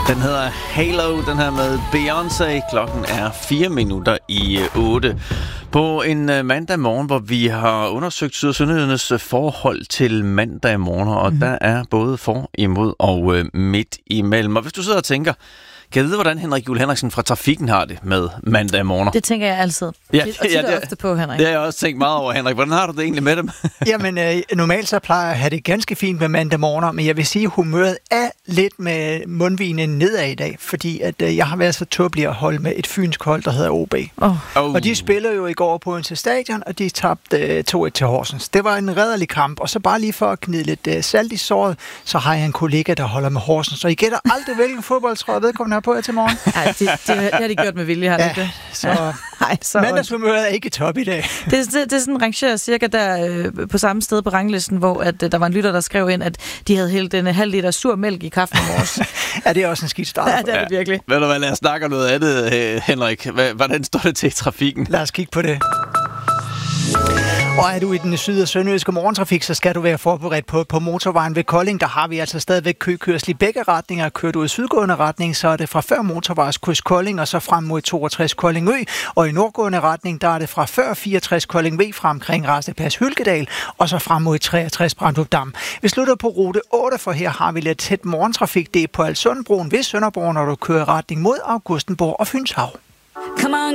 Den hedder Halo, den her med Beyoncé. Klokken er 7:04. På en mandag morgen, hvor vi har undersøgt Syd- og Sønderjydernes forhold til mandag morgen, og der er både for, imod og midt imellem. Og hvis du sidder og tænker, kan jeg vide, hvordan Henrik Juul Henriksen fra Trafikken har det med mandag morgen? Det tænker jeg altid. Ja, og tit ofte på, Henrik. Det har jeg også tænkt meget over, Henrik. Hvordan har du det egentlig med dem? Jamen, normalt så plejer jeg at have det ganske fint med mandag morgen, men jeg vil sige, at humøret er lidt med mundvinen nedad i dag, fordi at jeg har været så tåbelig at holde med et fynsk hold, der hedder OB. Og de spiller jo i går på Odense Stadion, og de tabte 2-1 til Horsens. Det var en rædderlig kamp, og så bare lige for at gnide lidt salt i såret, så har jeg en kollega, der holder med Horsens. Så I gætter aldrig, hvilken fodboldtrøje vedkommende har på her til morgen. Nej, det har de gjort med vilje, har de ikke det? Så mandagshumøret er ikke top i dag. Det er sådan rangeret cirka der på samme sted på ranglisten, hvor at, der var en lytter, der skrev ind, at de havde hældt en halv liter sur mælk i kaffen i morges. Ja, det er også en skidt start. Ja, det er det virkelig. Ved du hvad, lad os snakke noget af det, Henrik. Hvordan står det til Trafikken? Lad os kigge på det. Og er du i den syd- og sønderjyske morgentrafik, så skal du være forberedt på motorvejen ved Kolding. Der har vi altså stadigvæk køkørsel i begge retninger. Kører du i sydgående retning, så er det fra før motorvejskryds Kolding og så frem mod 62 Kolding Ø. Og i nordgående retning, der er det fra før 64 Kolding V fra omkring Rasteplads Hylkedal og så frem mod 63 Brandrup Dam. Vi slutter på rute 8, for her har vi lidt tæt morgentrafik. Det er på Alsundbroen ved Sønderbroen, når du kører i retning mod Augustenborg og Fynshav. Come on,